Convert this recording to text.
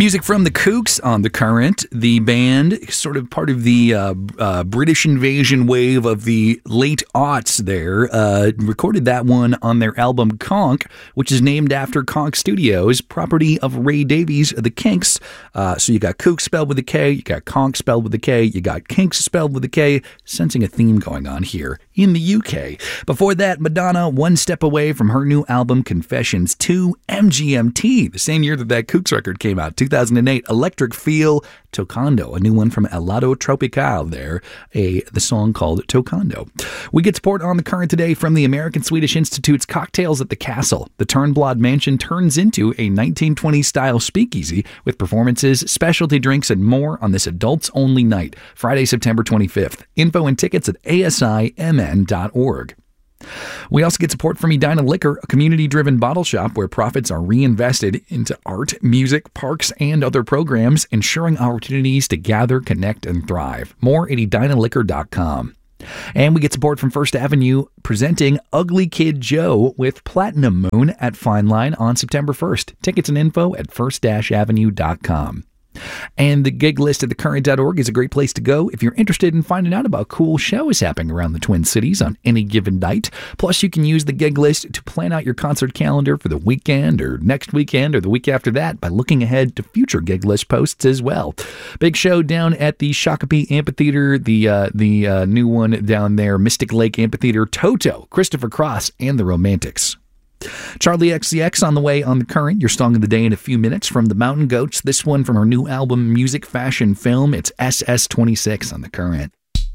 Music from the Kooks on The Current. The band, sort of part of the British invasion wave of the late aughts there, recorded that one on their album Conk, which is named after Conk Studios, property of Ray Davies of the Kinks. So you got Kook spelled with a K, you got Conk spelled with a K, you got Kinks spelled with a K, sensing a theme going on here in the UK. Before that, Madonna, One Step Away from her new album Confessions 2, MGMT, the same year that Kooks record came out, 2008, Electric Feel, Tocando, a new one from Helado Tropical there, the song called Tocando. We get support on The Current today from the American Swedish Institute's Cocktails at the Castle. The Turnblad Mansion turns into a 1920s-style speakeasy with performances, specialty drinks, and more on this adults-only night, Friday, September 25th. Info and tickets at asimn.org. We also get support from Edina Liquor, a community-driven bottle shop where profits are reinvested into art, music, parks, and other programs, ensuring opportunities to gather, connect, and thrive. More at edinaliquor.com. And we get support from First Avenue presenting Ugly Kid Joe with Platinum Moon at Fine Line on September 1st. Tickets and info at first-avenue.com. And the gig list at thecurrent.org is a great place to go if you're interested in finding out about cool shows happening around the Twin Cities on any given night. Plus, you can use the gig list to plan out your concert calendar for the weekend or next weekend or the week after that by looking ahead to future gig list posts as well. Big show down at the Shakopee Amphitheater, the new one down there, Mystic Lake Amphitheater, Toto, Christopher Cross, and the Romantics. Charlie XCX on the way on The Current. Your song of the day in a few minutes from the Mountain Goats. This one from her new album, Music, Fashion, Film. It's SS26 on The Current.